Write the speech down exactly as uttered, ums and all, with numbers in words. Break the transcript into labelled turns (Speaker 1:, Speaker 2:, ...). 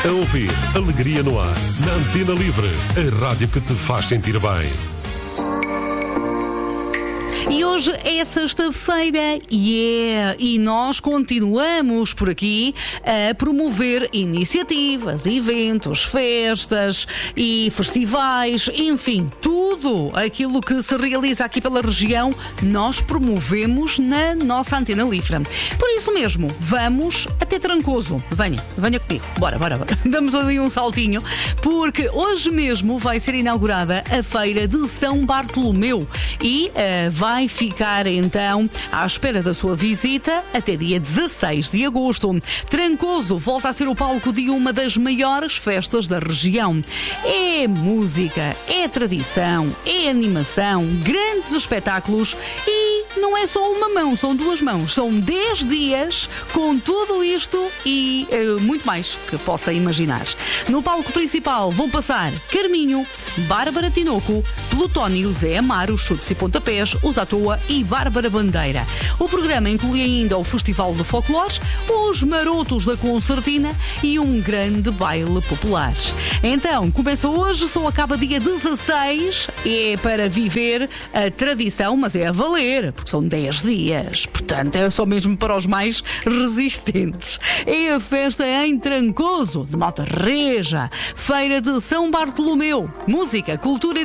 Speaker 1: A ouvir Alegria no Ar, na Antena Livre, a rádio que te faz sentir bem.
Speaker 2: E hoje é sexta-feira, yeah, e nós continuamos por aqui a promover iniciativas, eventos, festas e festivais, enfim, tudo aquilo que se realiza aqui pela região, nós promovemos na nossa Antena Livre. Por isso mesmo, vamos até Trancoso. Venha, venha comigo, bora, bora, bora. Damos ali um saltinho, porque hoje mesmo vai ser inaugurada a Feira de São Bartolomeu e uh, vai ficar então à espera da sua visita até dia dezasseis de agosto. Trancoso volta a ser o palco de uma das maiores festas da região. É música, é tradição, é animação, grandes espetáculos e não é só uma mão, são duas mãos. São dez dias com tudo isto e uh, muito mais que possa imaginar. No palco principal vão passar Carminho, Bárbara Tinoco, Plutónio, Zé Amaro, Chutes e Pontapés, Os à Toa e Bárbara Bandeira. O programa inclui ainda o Festival de Folclores, os Marotos da Concertina e um grande baile popular. Então, começa hoje, só acaba dia dezasseis, é para viver a tradição, mas é a valer, porque são dez dias, portanto é só mesmo para os mais resistentes. É a festa em Trancoso, de Malta Reja, Feira de São Bartolomeu, música, cultura e